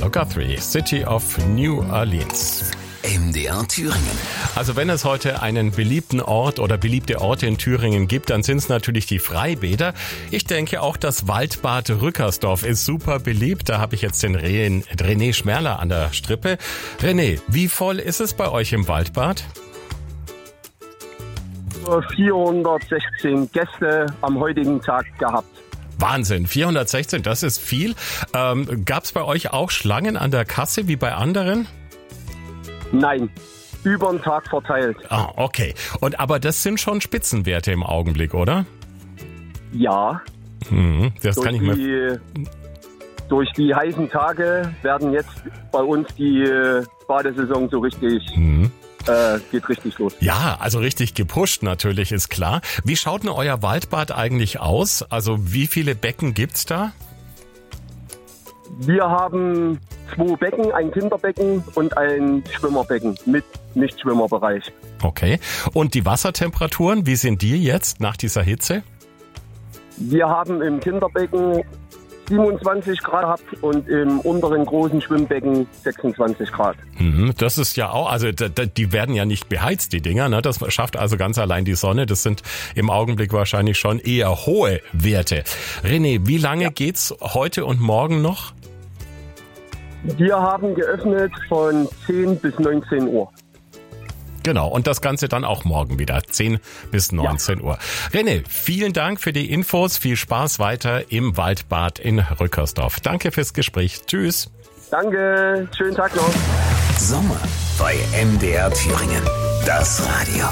Also Guthrie, City of New Orleans. MDR Thüringen. Also wenn es heute einen beliebten Ort oder beliebte Orte in Thüringen gibt, dann sind es natürlich die Freibäder. Ich denke auch das Waldbad Rückersdorf ist super beliebt. Da habe ich jetzt den René Schmerler an der Strippe. René, wie voll ist es bei euch im Waldbad? 416 Gäste am heutigen Tag gehabt. Wahnsinn, 416, das ist viel. Gab es bei euch auch Schlangen an der Kasse wie bei anderen? Nein, über den Tag verteilt. Ah, okay. Aber das sind schon Spitzenwerte im Augenblick, oder? Ja. Das kann ich mir... Durch die heißen Tage werden jetzt bei uns die Badesaison so richtig... geht richtig los. Ja, also richtig gepusht natürlich, ist klar. Wie schaut denn euer Waldbad eigentlich aus? Also wie viele Becken gibt's da? Wir haben 2 Becken, ein Kinderbecken und ein Schwimmerbecken mit Nichtschwimmerbereich. Okay. Und die Wassertemperaturen, wie sind die jetzt nach dieser Hitze? Wir haben im Kinderbecken 27 Grad gehabt und im unteren großen Schwimmbecken 26 Grad. Das ist ja auch, also die werden ja nicht beheizt, die Dinger, ne? Das schafft also ganz allein die Sonne. Das sind im Augenblick wahrscheinlich schon eher hohe Werte. René, wie lange geht's heute und morgen noch? Wir haben geöffnet von 10 bis 19 Uhr. Genau, und das Ganze dann auch morgen wieder, 10 bis 19 Uhr. René, vielen Dank für die Infos, viel Spaß weiter im Waldbad in Rückersdorf. Danke fürs Gespräch, tschüss. Danke, schönen Tag noch. Sommer bei MDR Thüringen. Das Radio.